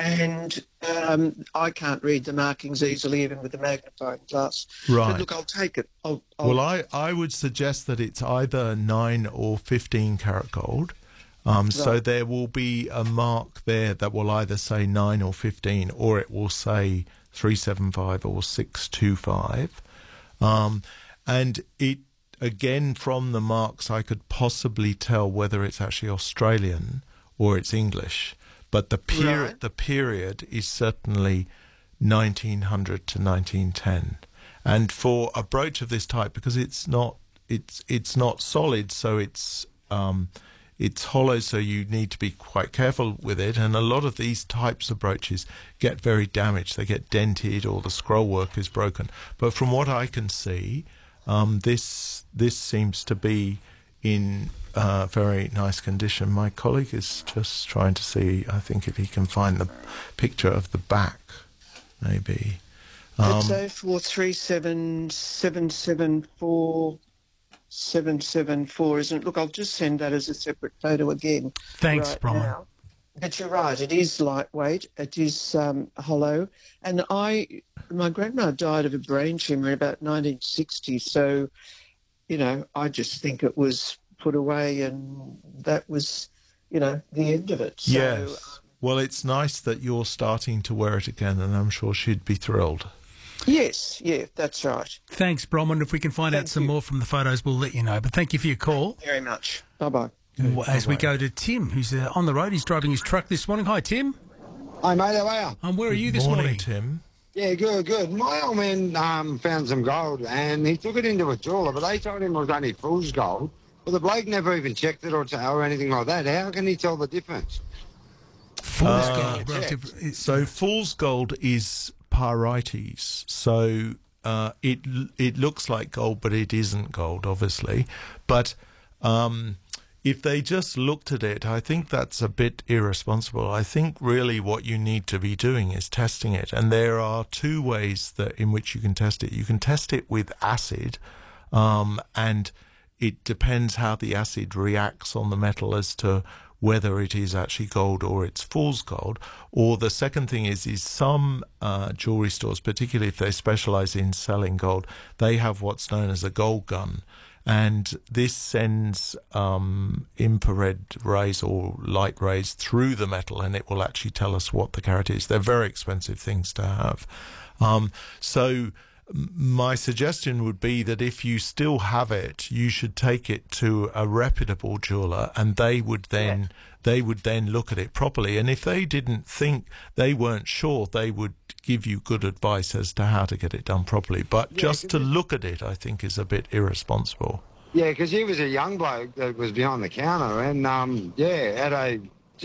and I can't read the markings easily, even with the magnifying glass. Right. But look, I'll take it. Well, I would suggest that it's either 9 or 15 karat gold. So there will be a mark there that will either say 9 or 15, or it will say 375 or 625. And it, again, from the marks, I could possibly tell whether it's actually Australian or it's English. But the period is certainly 1900 to 1910. And for a brooch of this type, because it's not solid, so it's hollow, so you need to be quite careful with it. And a lot of these types of brooches get very damaged. They get dented, or the scroll work is broken. But from what I can see, this seems to be in very nice condition. My colleague is just trying to see, I think, if he can find the picture of the back, maybe. It's 0437747774, isn't it? Look, I'll just send that as a separate photo again. Thanks, Bronwyn. But you're right, it is lightweight, it is hollow. And my grandma died of a brain tumour in about 1960, so, I just think it was put away and that was, the end of it. So, yes. Well, it's nice that you're starting to wear it again, and I'm sure she'd be thrilled. Yes, yeah, that's right. Thanks, Bronwyn. If we can find out some more from the photos, we'll let you know. But thank you for your call. Thank you very much. Bye-bye. As we go to Tim, who's on the road. He's driving his truck this morning. Hi, Tim. Hi, mate. How are you? Where are you this morning? Tim. Yeah, good. My old man found some gold, and he took it into a jeweller, but they told him it was only fool's gold. But the bloke never even checked it or anything like that. How can he tell the difference? Fool's gold. So fool's gold is pyrites. So it looks like gold, but it isn't gold, obviously. But if they just looked at it, I think that's a bit irresponsible. I think really what you need to be doing is testing it. And there are two ways in which you can test it. You can test it with acid, and it depends how the acid reacts on the metal as to whether it is actually gold or it's fool's gold. Or the second thing is some jewellery stores, particularly if they specialise in selling gold, they have what's known as a gold gun. And this sends infrared rays or light rays through the metal, and it will actually tell us what the carat is. They're very expensive things to have. So my suggestion would be that if you still have it, you should take it to a reputable jeweller, and they would then look at it properly. And if they didn't think, they weren't sure, they would give you good advice as to how to get it done properly. But just to look at it, I think, is a bit irresponsible. Yeah, because he was a young bloke that was behind the counter, and had a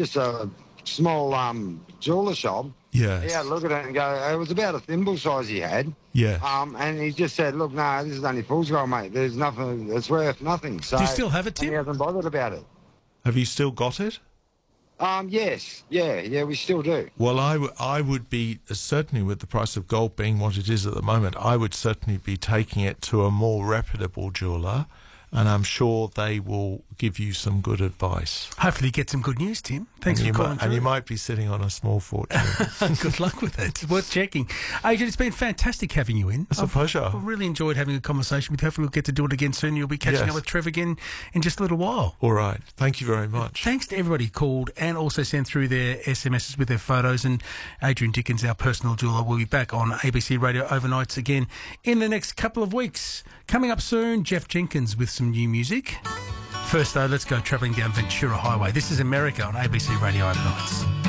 small jeweller shop. Yes. He had a look at it and go, it was about a thimble size he had. Yeah. And he just said, look, no, this is only fool's gold, mate. There's nothing, it's worth nothing. So do you still have it, Tim? He hasn't bothered about it. Have you still got it? Yes. Yeah, we still do. Well, I would be, certainly with the price of gold being what it is at the moment, I would certainly be taking it to a more reputable jeweller, and I'm sure they will give you some good advice. Hopefully get some good news, Tim. Thanks for calling through. And you might be sitting on a small fortune. Good luck with it. It's worth checking. Adrian, it's been fantastic having you in. It's a pleasure. I've really enjoyed having a conversation with you. Hopefully we'll get to do it again soon. You'll be catching up with Trev again in just a little while. All right. Thank you very much. Thanks to everybody who called and also sent through their SMSs with their photos. And Adrian Dickens, our personal jeweller, will be back on ABC Radio Overnights again in the next couple of weeks. Coming up soon, Jeff Jenkins with some new music. First, though, let's go travelling down Ventura Highway. This is America on ABC Radio Overnights.